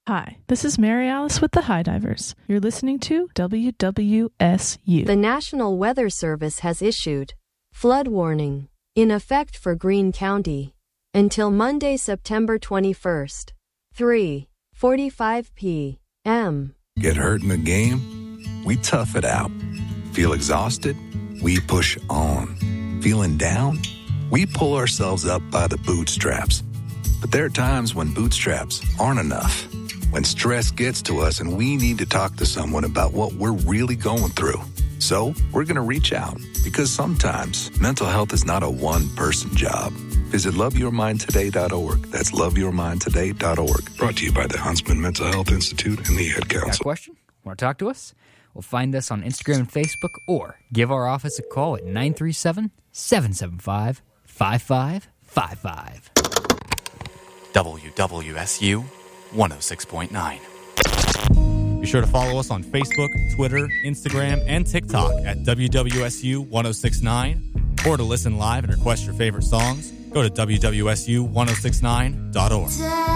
Hi, this is Mary Alice with the High Divers. You're listening to WWSU. The National Weather Service has issued flood warning in effect for Greene County until Monday, September 21st, 3:45 p.m. Get hurt in the game? We tough it out. Feel exhausted? We push on. Feeling down? We pull ourselves up by the bootstraps. But there are times when bootstraps aren't enough. When stress gets to us and we need to talk to someone about what we're really going through. So we're going to reach out because sometimes mental health is not a one-person job. Visit loveyourmindtoday.org. That's loveyourmindtoday.org. Brought to you by the Huntsman Mental Health Institute and the Ad Council. Got a question? Want to talk to us? Well, find us on Instagram and Facebook or give our office a call at 937-775-5555. WWSU 106.9. Be sure to follow us on Facebook, Twitter, Instagram, and TikTok at WWSU 106.9. Or to listen live and request your favorite songs, go to WWSU1069.org.